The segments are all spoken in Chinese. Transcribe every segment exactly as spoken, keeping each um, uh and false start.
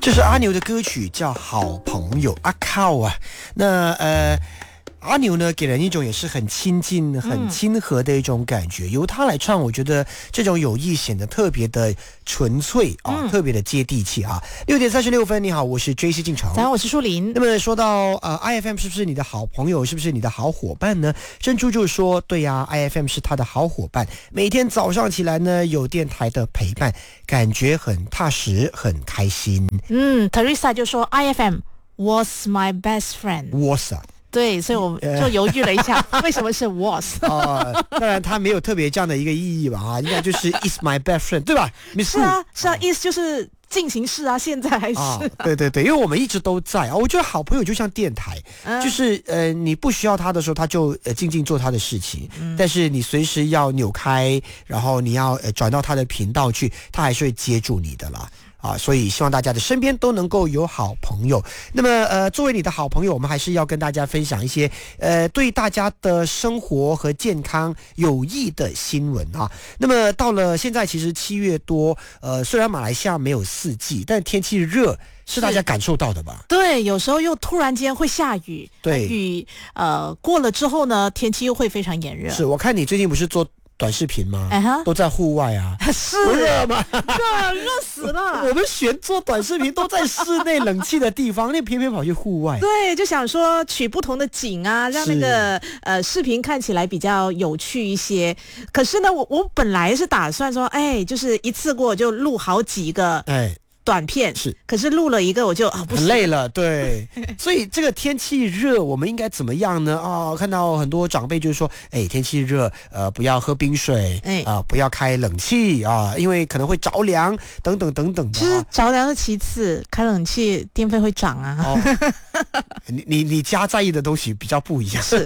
这是阿牛的歌曲，叫《好朋友》。阿靠啊，那呃。阿牛呢，给人一种也是很亲近、很亲和的一种感觉。嗯、由他来唱，我觉得这种友谊显得特别的纯粹啊，嗯、特别的接地气啊。六点三十六分，你好，我是 J C 进城。 早上，我是舒林。 那么说到呃 I F M 是不是你的好朋友，是不是你的好伙伴呢？珍珠就说，对呀、啊、，I F M 是他的好伙伴。每天早上起来呢，有电台的陪伴，感觉很踏实，很开心。 嗯 ，Teresa 就说 I F M was my best friend。was 啊。对，所以我就犹豫了一下，呃、为什么是 was？ 哦，当然它没有特别这样的一个意义吧，啊，应该就是 is my best friend， 对吧？ 是啊，是啊 ，is 就是进行式啊，现在还是、啊。 对对对，因为我们一直都在啊，我觉得好朋友就像电台，嗯、就是呃，你不需要他的时候，他就呃静静做他的事情，嗯、但是你随时要扭开，然后你要呃转到他的频道去，他还是会接住你的啦。啊，所以希望大家的身边都能够有好朋友。那么，呃，作为你的好朋友，我们还是要跟大家分享一些呃对大家的生活和健康有益的新闻啊。那么到了现在，其实七月多，呃，虽然马来西亚没有四季，但天气热是大家感受到的吧？ 对，有时候又突然间会下雨， 对， 雨呃过了之后呢，天气又会非常炎热。 是我看你最近不是做短视频吗？ Uh-huh. 都在户外啊， 是热吗？ 热热死了。 我们选做短视频都在室内冷气的地方，那偏偏跑去户外。 对，就想说取不同的景啊，让那个呃视频看起来比较有趣一些。可是呢，我我本来是打算说，哎，就是一次过就录好几个，哎。短片是， 可是录了一个我就啊不很累了，对，所以这个天气热，我们应该怎么样呢？啊、哦，看到很多长辈就是说，哎，天气热，呃，不要喝冰水，哎，啊、呃，不要开冷气啊，因为可能会着凉，等等等等的。 其实着凉是其次，开冷气电费会涨啊。哦、 你你你家在意的东西比较不一样。 是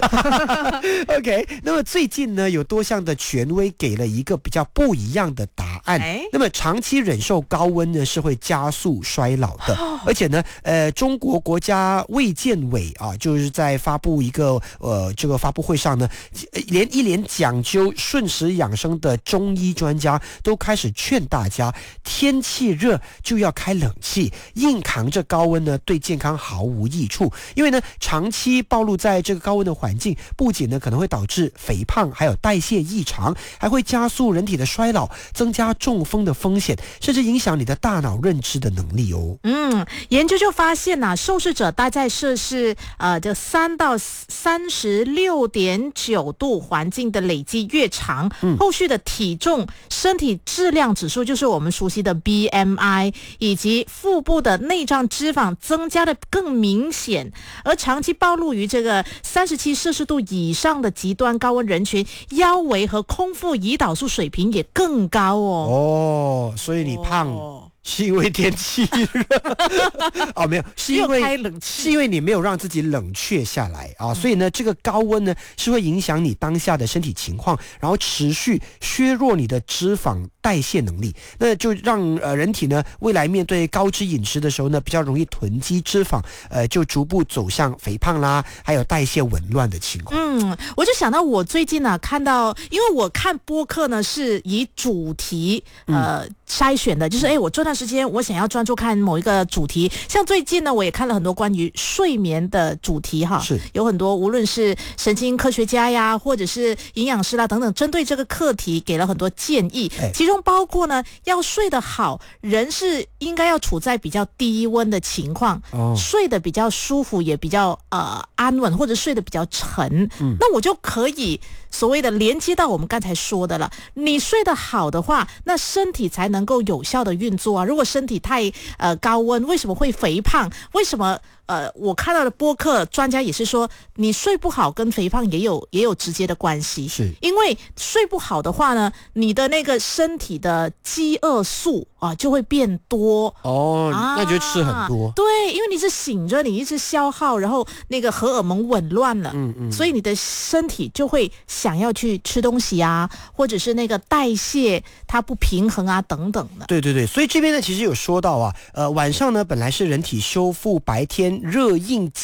，OK。那么最近呢，有多项的权威给了一个比较不一样的答案。哎、那么长期忍受高温呢，是会加速衰老的，而且呢，呃，中国国家卫健委啊，就是在发布一个呃这个发布会上呢，连一连讲究顺时养生的中医专家都开始劝大家，天气热就要开冷气，硬扛着高温呢，对健康毫无益处。因为呢，长期暴露在这个高温的环境，不仅呢可能会导致肥胖，还有代谢异常，还会加速人体的衰老，增加中风的风险，甚至影响你的大脑认知的能力哦。 嗯，研究就发现呐、啊，受试者待在摄氏呃这三到三十六点九度环境的累积越长，嗯、后续的体重、身体质量指数，就是我们熟悉的 B M I， 以及腹部的内脏脂肪增加的更明显。而长期暴露于这个三十七摄氏度以上的极端高温人群，腰围和空腹胰岛素水平也更高哦。哦，所以你胖。哦是因为天气热哦，没有，是因为开冷气， 是因为你没有让自己冷却下来啊，所以呢，这个高温呢是会影响你当下的身体情况，然后持续削弱你的脂肪代谢能力，那就让呃人体呢未来面对高脂饮食的时候呢，比较容易囤积脂肪，呃，就逐步走向肥胖啦，还有代谢紊乱的情况。 嗯，我就想到我最近呢、啊、看到，因为我看播客呢是以主题呃。嗯筛选的就是哎，我这段时间我想要专注看某一个主题，像最近呢，我也看了很多关于睡眠的主题哈， 是有很多无论是神经科学家呀，或者是营养师啦等等，针对这个课题给了很多建议，哎、其中包括呢，要睡得好，人是应该要处在比较低温的情况，哦、睡得比较舒服，也比较呃安稳，或者睡得比较沉，嗯、那我就可以所谓的连接到我们刚才说的了，你睡得好的话，那身体才能能够有效的运作啊！如果身体太呃高温，为什么会肥胖？为什么呃我看到的播客专家也是说，你睡不好跟肥胖也有也有直接的关系。 是因为睡不好的话呢，你的那个身体的饥饿素啊就会变多哦，啊、那就吃很多。 对，因为你是醒着，你一直消耗，然后那个荷尔蒙紊乱了，嗯嗯，所以你的身体就会想要去吃东西啊，或者是那个代谢它不平衡啊等。等的。 对对对，所以这边呢其实有说到啊，呃晚上呢本来是人体修复白天热应激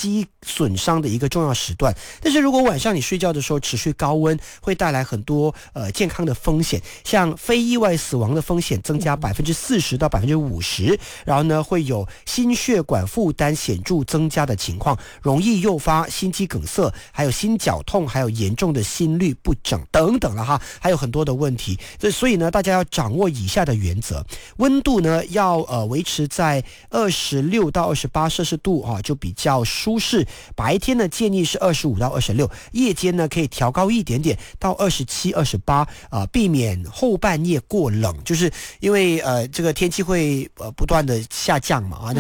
损伤的一个重要时段。但是如果晚上你睡觉的时候持续高温，会带来很多呃健康的风险，像非意外死亡的风险增加百分之四十到百分之五十，然后呢会有心血管负担显著增加的情况，容易诱发心肌梗塞，还有心绞痛，还有严重的心律不整等等了哈，还有很多的问题。所以呢，大家要掌握以下的原则：温度呢要呃维持在二十六到二十八摄氏度啊，就比较舒适。白天呢建议是二十五到二十六，夜间呢可以调高一点点到二十七、二十八啊，避免后半夜过冷，就是因为呃这个天气会呃不断的下降嘛啊，那